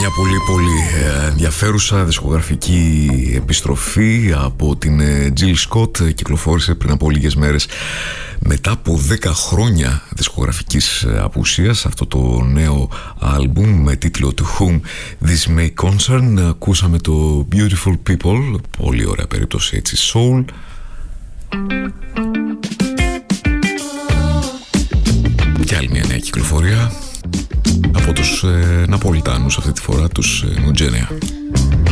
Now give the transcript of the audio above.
Μια πολύ ενδιαφέρουσα δισκογραφική επιστροφή από την Jill Scott. Κυκλοφόρησε πριν από λίγες μέρες, μετά από 10 χρόνια δισκογραφικής απουσίας, αυτό το νέο άλμπουμ με τίτλο To Whom This May Concern. Ακούσαμε το Beautiful People, πολύ ωραία περίπτωση έτσι soul. Και άλλη μια νέα κυκλοφορία από τους Ναπολιτάνους, αυτή τη φορά τους Νουτζένια.